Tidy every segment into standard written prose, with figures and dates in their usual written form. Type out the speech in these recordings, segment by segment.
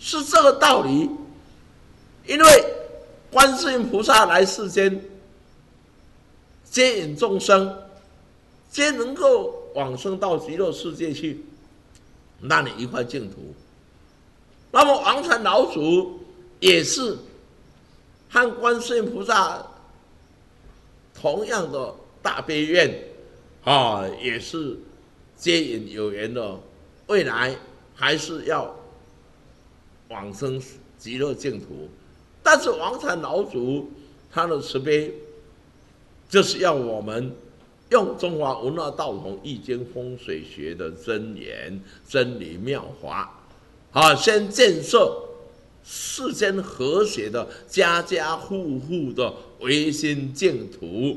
是这个道理。因为观世音菩萨来世间接引众生，皆能够往生到极乐世界去，那里一块净土。那么王禅老祖也是和观世音菩萨同样的大悲愿也是接引有缘的，未来还是要往生极乐净土。但是王禅老祖他的慈悲，就是要我们用中华文化道统易经风水学的真言真理妙法先建设世间和谐的家家户户的唯心净土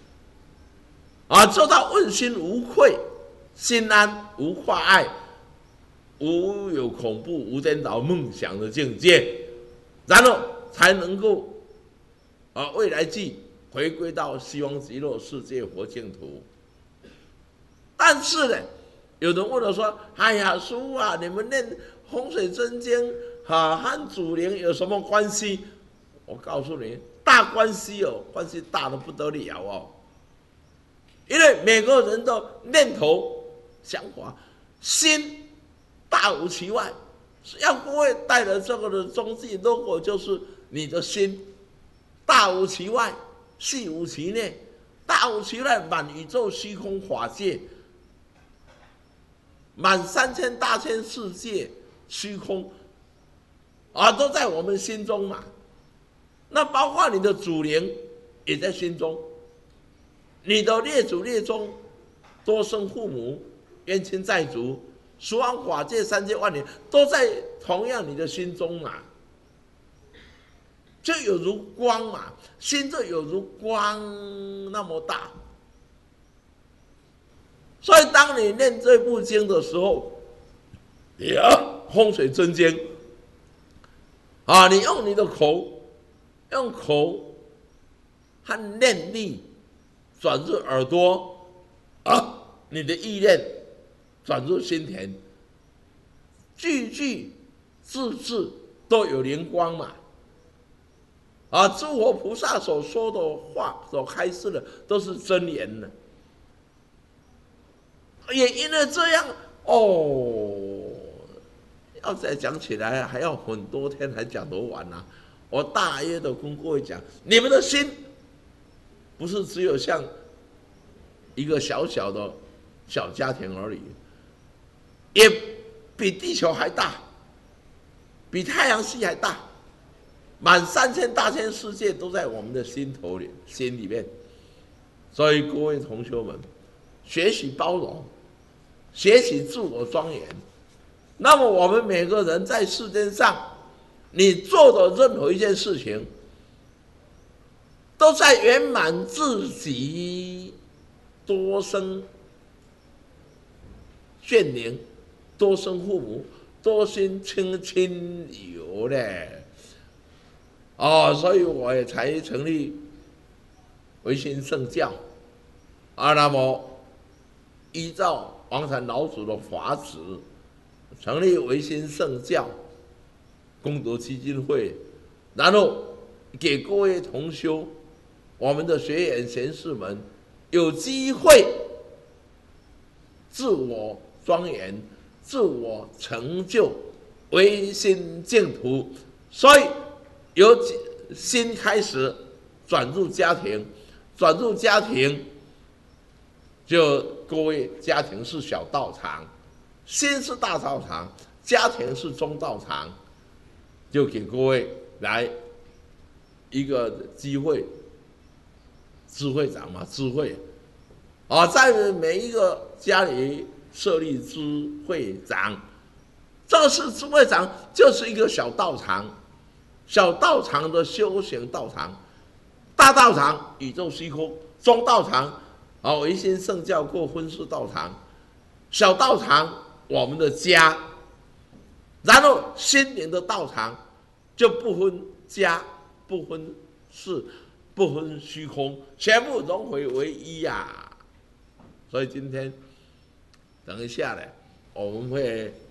做到问心无愧，心安无挂碍，无有恐怖，无颠倒梦想的境界，然后才能够未来际回归到西方极乐世界佛净土。但是呢，有人问了说：“哎呀，师父啊，你们念风水真经和祖灵有什么关系？”我告诉你，大关系关系大的不得了因为每个人的念头、想法、心大无其外。要各位带了这个的踪迹，如果就是你的心大无其外，细无其内，大无其外，满宇宙虚空法界，满3000大千世界虚空都在我们心中嘛。那包括你的祖灵也在心中，你的列祖列宗、多生父母、冤亲债主、十方法界、三界万年，都在同样你的心中嘛。就有如光嘛，心就有如光那么大。所以当你念这部经的时候，风水真经你用你的口，用口和念力转入耳朵你的意念转入心田，句句字字都有灵光嘛。诸佛菩萨所说的话，所开示的都是真言的。也因为这样要再讲起来还要很多天才讲得完啊。我大约的跟各位讲，你们的心不是只有像一个小小的小家庭而已，也比地球还大，比太阳系还大，满3000大千世界都在我们的心里面。所以各位同学们，学习包容，学习自我庄严。那么我们每个人在世间上，你做的任何一件事情，都在圆满自己多生眷灵、多生父母、多生亲友嘞。所以我也才成立唯心圣教那么依照王禅老祖的法旨，成立唯心圣教功德基金会，然后给各位同修，我们的学员贤士们有机会自我庄严、自我成就唯心净土。所以由心开始转入家庭，转入家庭就各位家庭是小道场，心是大道场，家庭是中道场，就给各位来一个机会，智慧长嘛，智慧在每一个家里设立智慧长。这个是智慧长，就是一个小道场，小道场的修行道场，大道场宇宙虚空，中道场唯心圣教或分世道场，小道场我们的家，然后心灵的道场就不分家，不分世，不分虚空，全部融回为一呀。所以今天等一下呢，我们会